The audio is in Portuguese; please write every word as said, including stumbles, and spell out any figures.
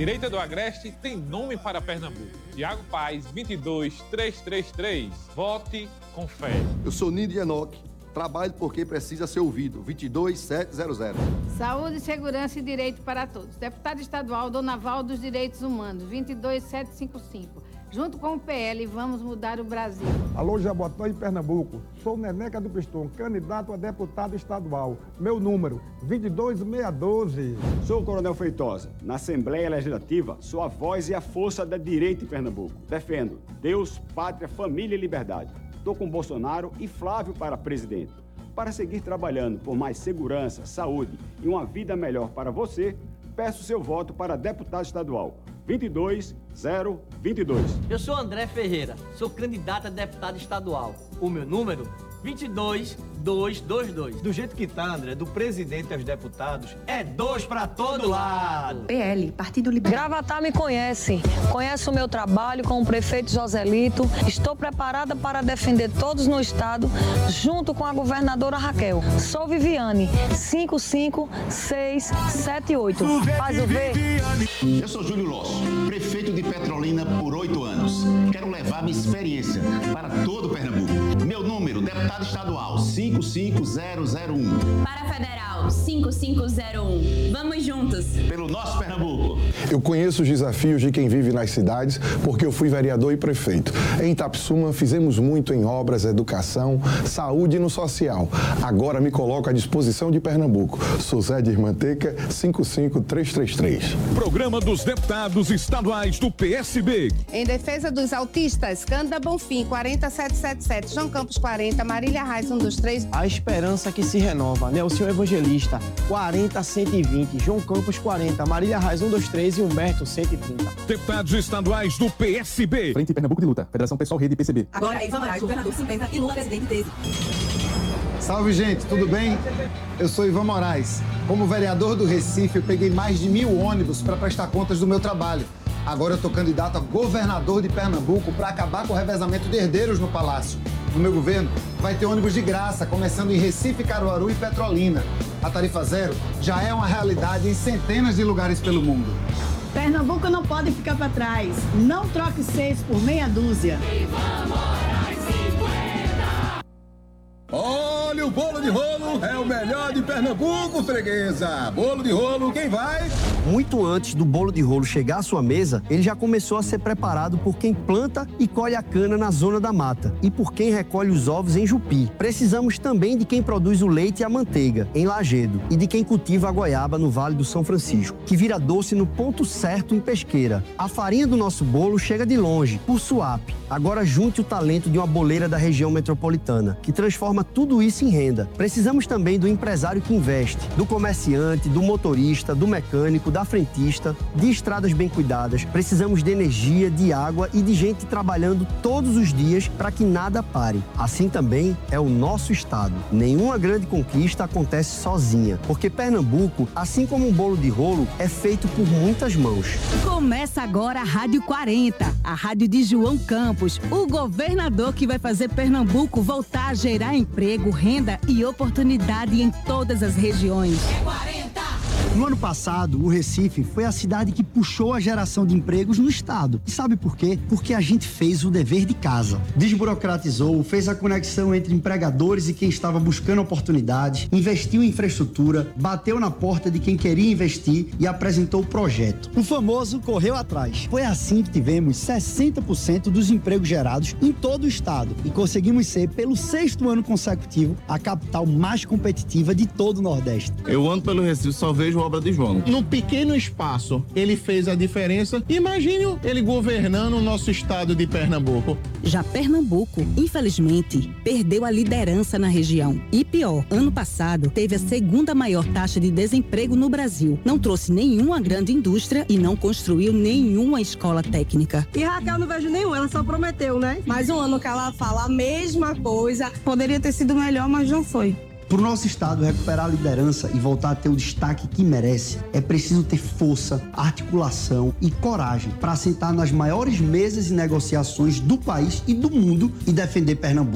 direita do Agreste tem nome para Pernambuco. Tiago Paz, vinte e dois mil trezentos e trinta e três. Vote com fé. Eu sou Nido Enoque. Trabalho porque precisa ser ouvido. vinte e dois mil setecentos. Saúde, segurança e direito para todos. Deputado estadual Dona Val dos Direitos Humanos, vinte e dois mil setecentos e cinquenta e cinco. Junto com o P L, vamos mudar o Brasil. Alô, Jabotão e Pernambuco. Sou Neneca do Piston, candidato a deputado estadual. Meu número, vinte e dois mil seiscentos e doze. Sou o Coronel Feitosa. Na Assembleia Legislativa, sou a voz e a força da direita em Pernambuco. Defendo Deus, pátria, família e liberdade. Estou com Bolsonaro e Flávio para presidente. Para seguir trabalhando por mais segurança, saúde e uma vida melhor para você, peço seu voto para deputado estadual. vinte e dois mil vinte e dois. Eu sou André Ferreira, sou candidato a deputado estadual. O meu número, vinte e dois mil duzentos e vinte e dois. Do jeito que tá, André, do presidente aos deputados, é dois pra todo lado. P L, Partido Liberal. Gravatá me conhece, conhece o meu trabalho com o prefeito Joselito. Estou preparada para defender todos no estado, junto com a governadora Raquel. Sou Viviane, cinco cinco seis sete oito. Faz o V. Eu sou Júlio Losso, prefeito de Petrolina por oito anos. Quero levar minha experiência para todo Pernambuco. Meu número, deputado estadual, cinco cinco zero zero um. Para federal, cinco cinco zero um. Vamos juntos. Pelo nosso Pernambuco. Eu conheço os desafios de quem vive nas cidades porque eu fui vereador e prefeito. Em Itapissuma fizemos muito em obras, educação, saúde e no social. Agora me coloco à disposição de Pernambuco. Sou Zé de Irmanteca, cinco cinco três três três. Programa dos Deputados Estaduais do P S B. Em defesa dos autistas, Cândida Bonfim, quarenta mil setecentos e setenta e sete. João Campos, quarenta. Marília Reis, um dos três. A esperança que se renova. Nelson Evangelista, quarenta cento e vinte. João Campos, quarenta. Marília Reis, um dos três. E Humberto, cento e trinta. Deputados Estaduais do P S B. Frente Pernambuco de Luta. Federação Pessoal Rede P C B. Agora, Ivan Moraes, governador cinquenta e Lula, presidente treze. Salve, gente, tudo bem? Eu sou Ivan Moraes. Como vereador do Recife, eu peguei mais de mil ônibus para prestar contas do meu trabalho. Agora eu estou candidato a governador de Pernambuco para acabar com o revezamento de herdeiros no Palácio. No meu governo, vai ter ônibus de graça, começando em Recife, Caruaru e Petrolina. A tarifa zero já é uma realidade em centenas de lugares pelo mundo. Pernambuco não pode ficar para trás. Não troque seis por meia dúzia. Ivan Moraes cinquenta. Olha, o bolo de rolo é o melhor de Pernambuco, freguesa. Bolo de rolo, quem vai? Muito antes do bolo de rolo chegar à sua mesa, ele já começou a ser preparado por quem planta e colhe a cana na zona da mata e por quem recolhe os ovos em Jupi. Precisamos também de quem produz o leite e a manteiga, em Lagedo, e de quem cultiva a goiaba no Vale do São Francisco, que vira doce no ponto certo em Pesqueira. A farinha do nosso bolo chega de longe, por Suape. Agora junte o talento de uma boleira da região metropolitana, que transforma tudo isso em renda. Precisamos também do empresário que investe, do comerciante, do motorista, do mecânico, da frentista, de estradas bem cuidadas. Precisamos de energia, de água e de gente trabalhando todos os dias para que nada pare. Assim também é o nosso estado. Nenhuma grande conquista acontece sozinha, porque Pernambuco, assim como um bolo de rolo, é feito por muitas mãos. Começa agora a Rádio quarenta, a rádio de João Campos, o governador que vai fazer Pernambuco voltar a gerar emprego, renda e oportunidade em todas as regiões. É quarenta! No ano passado, o Recife foi a cidade que puxou a geração de empregos no estado. E sabe por quê? Porque a gente fez o dever de casa. Desburocratizou, fez a conexão entre empregadores e quem estava buscando oportunidades, investiu em infraestrutura, bateu na porta de quem queria investir e apresentou o projeto. O famoso correu atrás. Foi assim que tivemos sessenta por cento dos empregos gerados em todo o estado e conseguimos ser, pelo sexto ano consecutivo, a capital mais competitiva de todo o Nordeste. Eu ando pelo Recife, só vejo obra de João. Num pequeno espaço, ele fez a diferença. Imagine ele governando o nosso estado de Pernambuco. Já Pernambuco, infelizmente, perdeu a liderança na região. E pior, ano passado teve a segunda maior taxa de desemprego no Brasil. Não trouxe nenhuma grande indústria e não construiu nenhuma escola técnica. E Raquel não vejo nenhum, ela só prometeu, né? Mais um ano que ela fala a mesma coisa. Poderia ter sido melhor, mas não foi. Para o nosso estado recuperar a liderança e voltar a ter o destaque que merece, é preciso ter força, articulação e coragem para sentar nas maiores mesas e negociações do país e do mundo e defender Pernambuco.